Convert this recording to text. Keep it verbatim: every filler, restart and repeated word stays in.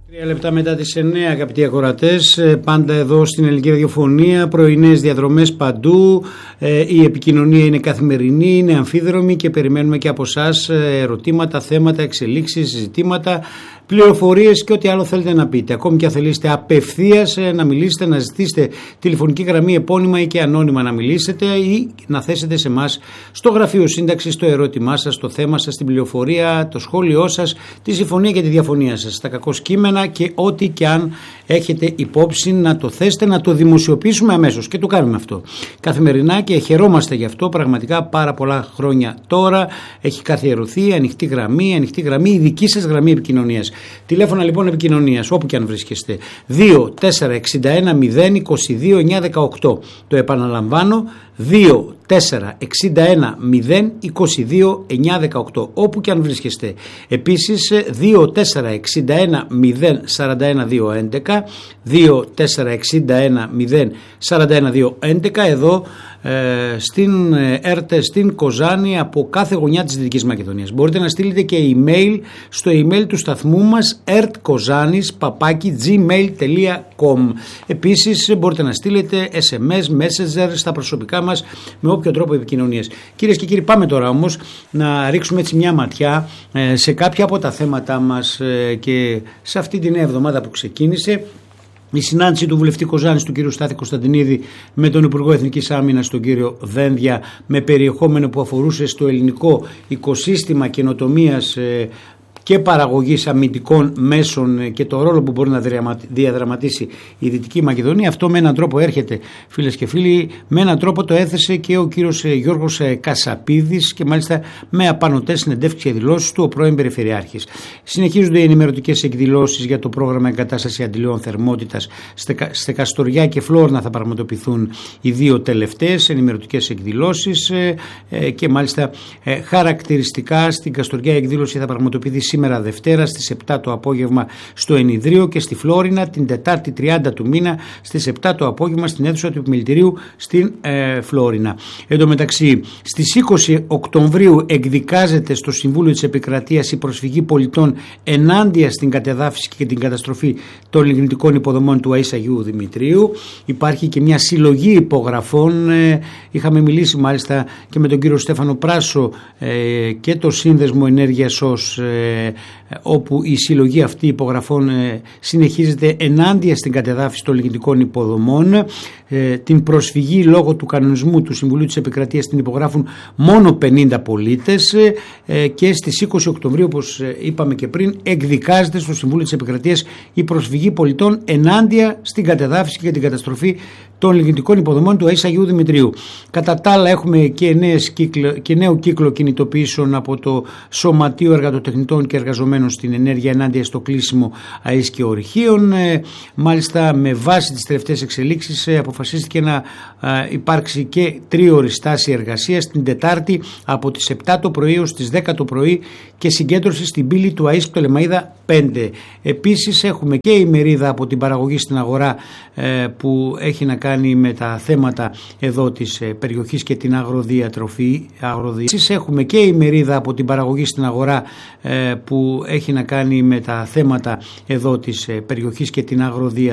Τρία λεπτά μετά τις εννέα, αγαπητοί ακροατές, πάντα εδώ στην Ελληνική Ραδιοφωνία, πρωινές διαδρομές παντού, η επικοινωνία είναι καθημερινή, είναι αμφίδρομη και περιμένουμε και από εσάς ερωτήματα, θέματα, εξελίξεις, ζητήματα, πληροφορίες και ό,τι άλλο θέλετε να πείτε. Ακόμη και αν θελήσετε απευθείας να μιλήσετε, να ζητήσετε τηλεφωνική γραμμή επώνυμα ή και ανώνυμα να μιλήσετε ή να θέσετε σε εμάς στο γραφείο σύνταξης το ερώτημά σας, το θέμα σας, την πληροφορία, το σχόλιο σας, τη συμφωνία και τη διαφωνία σας, τα κακώς κείμενα και ό,τι και αν έχετε υπόψη να το θέσετε, να το δημοσιοποιήσουμε αμέσως και το κάνουμε αυτό καθημερινά και χαιρόμαστε γι' αυτό πραγματικά πάρα πολλά χρόνια τώρα. Έχει καθιερωθεί ανοιχτή γραμμή, ανοιχτή γραμμή, η δική σας γραμμή επικοινωνίας. Τηλέφωνα λοιπόν επικοινωνίας, όπου και αν βρίσκεστε, δύο τέσσερα εξήντα ένα μηδέν είκοσι δύο εννιακόσια δεκαοκτώ. Το επαναλαμβάνω, δύο τέσσερα εξήντα ένα μηδέν είκοσι δύο εννιακόσια δεκαοκτώ, όπου και αν βρίσκεστε. Επίσης δύο τέσσερα εξήντα ένα μηδέν σαράντα ένα διακόσια έντεκα, δύο τέσσερα εξήντα ένα μηδέν σαράντα ένα διακόσια έντεκα, εδώ ε, στην ΕΡΤ, στην Κοζάνη, από κάθε γωνιά της Δυτικής Μακεδονίας. Μπορείτε να στείλετε και email στο email του σταθμού μας ertkozanis παπάκι gmail τελεία com. Επίσης μπορείτε να στείλετε ες εμ ες, messenger στα προσωπικά μας με όποιο τρόπο επικοινωνίας. Κυρίες και κύριοι, πάμε τώρα όμως να ρίξουμε έτσι μια ματιά ε, σε κάποια από τα θέματα μας ε, και σε αυτή την νέα εβδομάδα που ξεκίνησε. Η συνάντηση του βουλευτή Κοζάνης του κ. Στάθη Κωνσταντινίδη με τον Υπουργό Εθνικής Άμυνας τον κ. Δένδια, με περιεχόμενο που αφορούσε στο ελληνικό οικοσύστημα καινοτομίας ε, και παραγωγής αμυντικών μέσων και το ρόλο που μπορεί να διαδραματίσει η Δυτική Μακεδονία. Αυτό με έναν τρόπο έρχεται, φίλες και φίλοι, με έναν τρόπο το έθεσε και ο κύριος Γιώργος Κασαπίδης και μάλιστα με απανωτές συνεντεύξεις και δηλώσεις του ο πρώην Περιφερειάρχης. Συνεχίζονται οι ενημερωτικές εκδηλώσεις για το πρόγραμμα εγκατάσταση αντιλίων θερμότητας στη Καστοριά και Φλόρνα. Θα πραγματοποιηθούν οι δύο τελευταίες ενημερωτικές εκδηλώσεις και μάλιστα χαρακτηριστικά στην Καστοριά η εκδήλωση θα πραγματοποιηθεί σήμερα Δευτέρα στις επτά το απόγευμα στο Ενιδρίο και στη Φλόρινα την Τετάρτη τριάντα του μήνα στις επτά το απόγευμα στην αίθουσα του Επιμελητηρίου στην ε, Φλόρινα. Εν τω μεταξύ, στις είκοσι Οκτωβρίου εκδικάζεται στο Συμβούλιο της Επικρατείας η προσφυγή πολιτών ενάντια στην κατεδάφιση και την καταστροφή των λιγνητικών υποδομών του ΑΕΣ Αγίου Δημητρίου. Υπάρχει και μια συλλογή υπογραφών. Ε, είχαμε μιλήσει μάλιστα και με τον κύριο Στέφανο Πράσο ε, και το Σύνδεσμο Ενέργειας ως ε, όπου η συλλογή αυτή υπογραφών ε, συνεχίζεται ενάντια στην κατεδάφιση των λιγνητικών υποδομών. Ε, την προσφυγή λόγω του κανονισμού του Συμβουλίου της Επικρατείας την υπογράφουν μόνο πενήντα πολίτες ε, και στις είκοσι Οκτωβρίου, όπως είπαμε και πριν, εκδικάζεται στο Συμβούλιο της Επικρατείας η προσφυγή πολιτών ενάντια στην κατεδάφιση και την καταστροφή των λιγνητικών υποδομών του ΑΕΣ Αγίου Δημητρίου. Κατά τα άλλα, έχουμε και, νέες κύκλο, και νέο κύκλο κινητοποιήσεων από το Σωματείο Εργατοτεχνητών και Εργαζομένων στην Ενέργεια ενάντια στο κλείσιμο ΑΕΣ και ορυχείων. Ε, μάλιστα, με βάση τις τελευταίες εξελίξεις, ε, αποφασίστηκε να ε, υπάρξει και τρίωρη στάση εργασίας την Τετάρτη από τις επτά το πρωί ως τις δέκα το πρωί και συγκέντρωση στην πύλη του ΑΕΣ Πτολεμαΐδα πέντε. Επίσης, έχουμε και ημερίδα από την παραγωγή στην αγορά ε, που έχει να κάνει με τα θέματα εδώ της ε, περιοχής και την αγροδιατροφή. Επίσης, έχουμε και ημερίδα από την παραγωγή στην αγορά ε, που έχει να κάνει με τα θέματα εδώ της ε, περιοχής και την αγροδιατροφή.